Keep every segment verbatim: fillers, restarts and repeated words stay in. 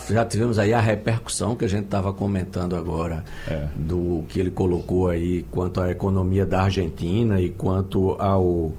já tivemos aí a repercussão que a gente estava comentando agora, é. do que ele colocou aí quanto à economia da Argentina e quanto ao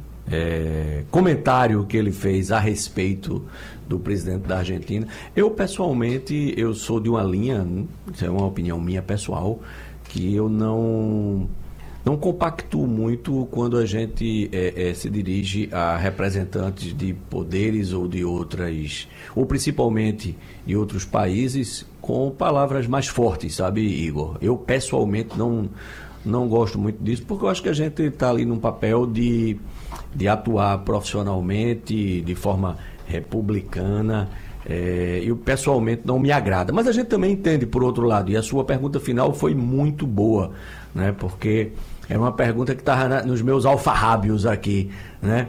é, comentário que ele fez a respeito do presidente da Argentina. Eu, pessoalmente, eu sou de uma linha, isso é uma opinião minha pessoal, que eu não... Não compactuo muito quando a gente é, é, se dirige a representantes de poderes ou de outras, ou principalmente de outros países, com palavras mais fortes, sabe, Igor? Eu pessoalmente não, não gosto muito disso, porque eu acho que a gente está ali num papel de, de atuar profissionalmente, de forma republicana. É, eu pessoalmente não me agrada, mas a gente também entende por outro lado, e a sua pergunta final foi muito boa, né? Porque é uma pergunta que estava nos meus alfarrábios aqui, né?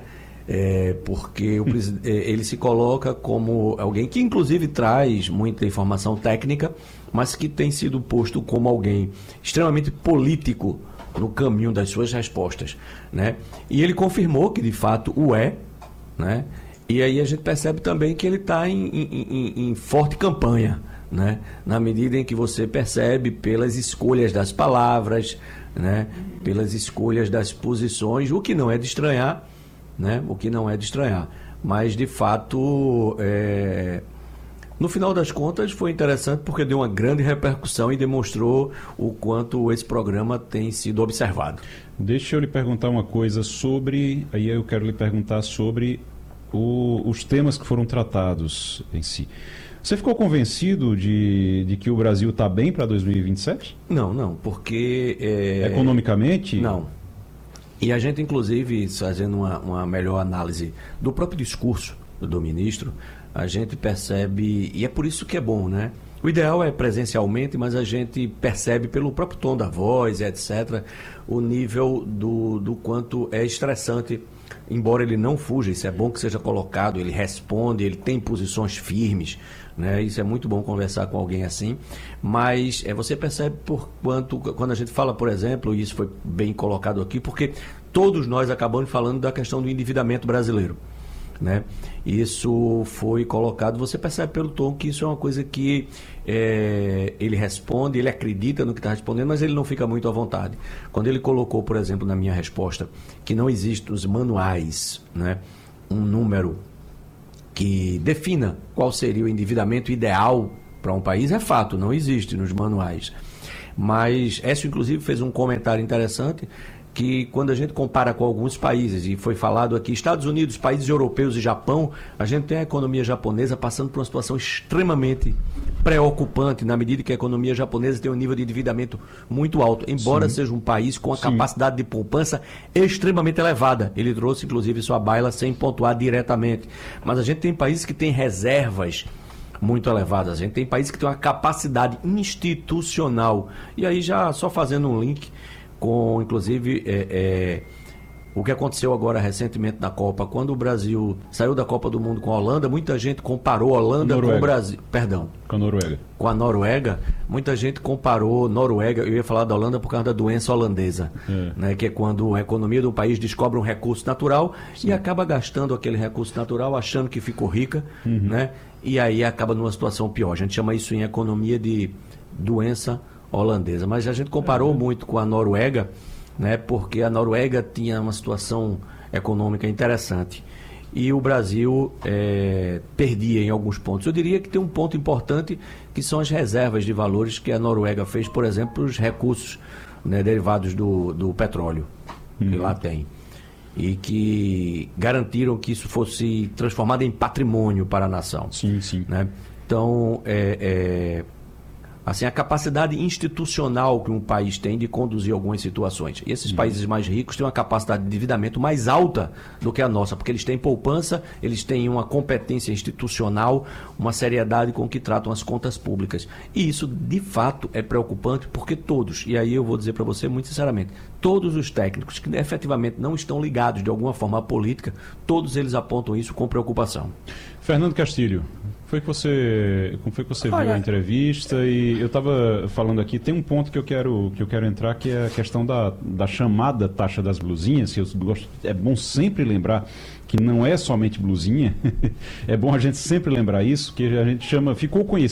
É, porque o, ele se coloca como alguém que inclusive traz muita informação técnica, mas que tem sido posto como alguém extremamente político no caminho das suas respostas, né? E ele confirmou que de fato o é, né? E aí a gente percebe também que ele está em, em, em, em forte campanha, né? Na medida em que você percebe pelas escolhas das palavras, né? Pelas escolhas das posições, o que não é de estranhar, né? O que não é de estranhar. Mas, de fato, é... no final das contas, foi interessante porque deu uma grande repercussão e demonstrou o quanto esse programa tem sido observado. Deixa eu lhe perguntar uma coisa sobre... Aí eu quero lhe perguntar sobre o, os temas que foram tratados em si. Você ficou convencido de, de que o Brasil está bem para dois mil e vinte e sete? Não, não, porque... É... Economicamente? Não. E a gente, inclusive, fazendo uma, uma melhor análise do próprio discurso do ministro, a gente percebe, e é por isso que é bom, né? O ideal é presencialmente, mas a gente percebe pelo próprio tom da voz, etcétera, o nível do, do quanto é estressante, embora ele não fuja, isso é bom que seja colocado, ele responde, ele tem posições firmes, né? Isso é muito bom conversar com alguém assim, mas é, você percebe por quanto, quando a gente fala, por exemplo, e isso foi bem colocado aqui, porque todos nós acabamos falando da questão do endividamento brasileiro, né? Isso foi colocado, você percebe pelo tom que isso é uma coisa que é, ele responde, ele acredita no que está respondendo, mas ele não fica muito à vontade. Quando ele colocou, por exemplo, na minha resposta, que não existe nos manuais, né, um número que defina qual seria o endividamento ideal para um país, é fato, não existe nos manuais. Mas Écio, inclusive, fez um comentário interessante, que quando a gente compara com alguns países, e foi falado aqui, Estados Unidos, países europeus e Japão, a gente tem a economia japonesa passando por uma situação extremamente preocupante, na medida que a economia japonesa tem um nível de endividamento muito alto, embora Sim. seja um país com a Sim. capacidade de poupança extremamente elevada. Ele trouxe, inclusive, sua baila sem pontuar diretamente. Mas a gente tem países que têm reservas muito elevadas, a gente tem países que têm uma capacidade institucional. E aí, já só fazendo um link com, inclusive, é, é, o que aconteceu agora recentemente na Copa, quando o Brasil saiu da Copa do Mundo com a Holanda, muita gente comparou a Holanda com o Brasil, perdão, com a Noruega. Com a Noruega, muita gente comparou Noruega, eu ia falar da Holanda por causa da doença holandesa, é. né, que é quando a economia do país descobre um recurso natural Sim. e acaba gastando aquele recurso natural, achando que ficou rica, uhum. né, e aí acaba numa situação pior. A gente chama isso em economia de doença holandesa, mas a gente comparou é. muito com a Noruega, né, porque a Noruega tinha uma situação econômica interessante e o Brasil é, perdia em alguns pontos. Eu diria que tem um ponto importante, que são as reservas de valores que a Noruega fez, por exemplo, os recursos, né, derivados do, do petróleo, uhum. que lá tem, e que garantiram que isso fosse transformado em patrimônio para a nação. Sim, sim. Né? Então, é... é assim, a capacidade institucional que um país tem de conduzir algumas situações. E esses uhum. países mais ricos têm uma capacidade de endividamento mais alta do que a nossa, porque eles têm poupança, eles têm uma competência institucional, uma seriedade com que tratam as contas públicas. E isso, de fato, é preocupante, porque todos, e aí eu vou dizer para você muito sinceramente, todos os técnicos que efetivamente não estão ligados de alguma forma à política, todos eles apontam isso com preocupação. Fernando Castilho, foi que você, como foi que você Olha, viu a entrevista? E eu estava falando aqui, tem um ponto que eu quero, que eu quero entrar, que é a questão da, da chamada taxa das blusinhas, que eu gosto, é bom sempre lembrar que não é somente blusinha, é bom a gente sempre lembrar isso, que a gente chama, ficou conhecido